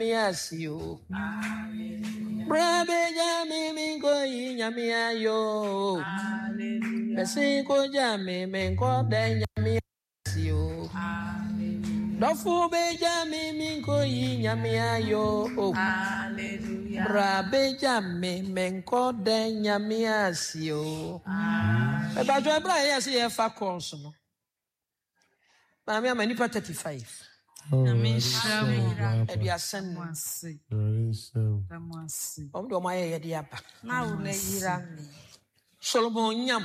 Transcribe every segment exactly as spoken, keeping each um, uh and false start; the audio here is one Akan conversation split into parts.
Yes, you. Brabe jami mingo inyami ayo. Mesinko jami mingo de nyami asyo. Dofu be jami mingo inyami ayo. Brabe jami mingo de nyami asyo. Eba jo ebra yes ye fa course no. Mami amani pa thirty-five. Oh, Eduasen Om do my yediapa. Now ne Solomon Yam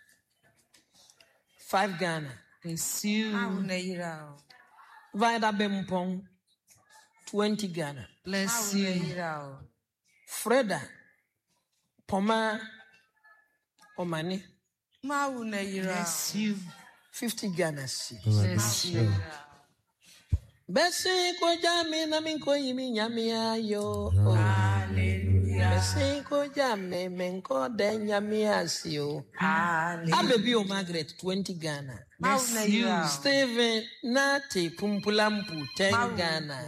five Ghana. Now ne Vida Bempong twenty Ghana. Bless you. Freda Poma Omani. Now ne Bless you. Fifty Ghana. Bless you. Besi ko jami na min ko yimi nyami ayo. Hallelujah. Besi ko jami men ko de nyami asyo. Hallelujah. Abebi o Margaret twenty Ghana. Bless you. Stephen Nati Pumpulampu ten Ghana.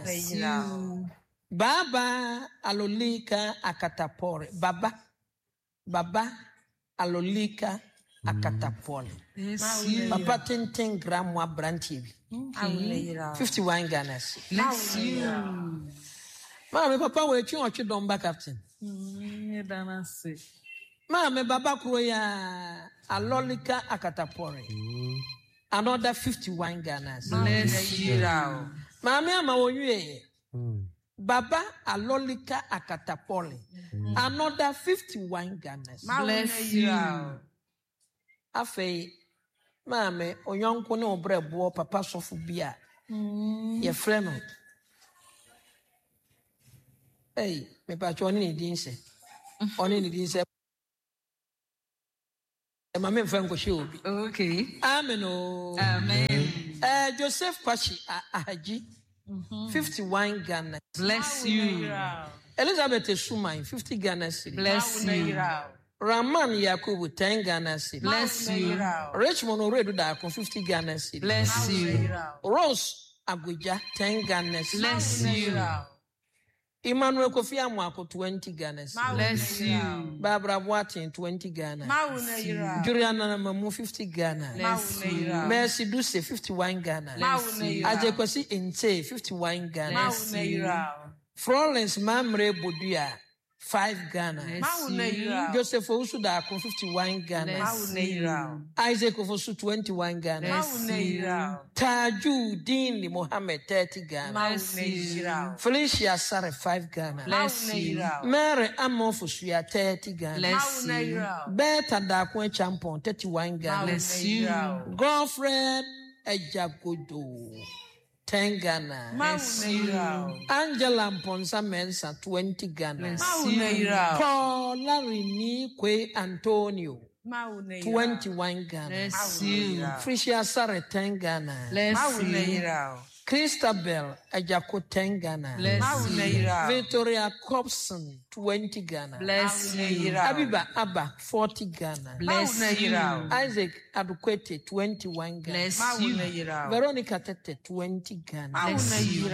Baba Alolika Akatapore. Baba Baba Alolika Akatapole. Papa ten ten gram wa branti. Fifty-one Ghana. Bless you. Mama, papa we twi otwe domba captain. Mama, baba kro ya Alolika Akatapore. Another fifty-one Ghana. Bless you. Mama ama wonwe. Baba Alolika Akatapole. Another fifty-one Ghana. Bless you. Afei Mame onyonko ne obrebo papa sofu bia ye frɛ no hey me pa cho ni din se oni ni din se e ma me mfa nko hye obi Okay. amen o Amen. eh Joseph Kwachi Ahaji fifty-one Ghana. Bless you. Elizabeth Suman fifty Ghana cedi. Bless you. Raman Yakubu ten Ghana cedi. Bless you. Richmond Oredu Dako fifty Ghana cedi. Bless you. Rose Aguja ten Ghana cedi. Bless you. Emmanuel Kofi Amwako twenty Ghana cedi. Bless you. Barbara Boateng twenty Ghana. Juliana Mamu fifty Ghana. Bless you. Mercy Duse fifty-one Ghana. Bless you. Ajekwasi Ente fifty-one Ghana. Bless you. Florence Mamre Boduya five Ghana. Bless you. Joseph Osuda fifty-one Ghana. Bless you. Isaac Ofosu twenty-one Ghana. Bless you. Taju Dini Mohammed thirty Ghana. Bless you. Felicia Sare five Ghana. Bless you. Mary Amofusuya thirty Ghana. Bless you. Beta Dakwe Champon thirty-one Ghana. Bless you. Girlfriend Ejagodo ten Ghana. Bless you. Angela Mponsa Mensa twenty Ghana. Bless you. Paul Larini Kwe Antonio twenty-one Ghana. Bless you. Frisia Sare ten Ghana. Bless you. Christabel Ajako ten Ghana. Bless you. Victoria Cobson twenty Ghana. Bless you. Abiba Abba forty Ghana. Bless you. Isaac Adukwete twenty-one Ghana. Bless you. Veronica Tete twenty Ghana. Bless you.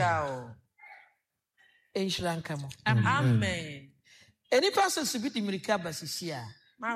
Enshirankamo. Amen. Any person to be the Mirika Basisia.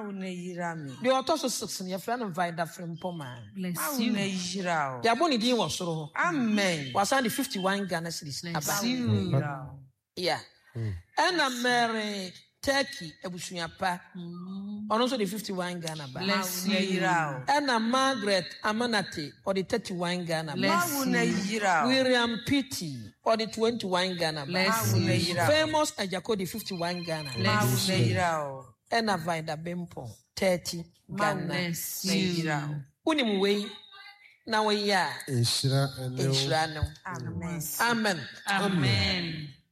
The author six in your friend and Vida Frimpoma. Bless you. The Aboni Dean was so. Amen. Was only fifty-one Ghana cities. Bless you. Yeah. And I'm married Turkey, Ebusunyapa. And also the fifty-one Ghana. Bless you. And I'm Margaret Amanati or the thirty-one Ghana. Bless you. William Pitti or the twenty-one Ghana. Bless you. Famous Ajako the fifty-one Ghana. Bless you. And a Vida Bempo thirty Ghana. Bless you. Unim way. Now we are. Ishra and Amen. Amen. Amen.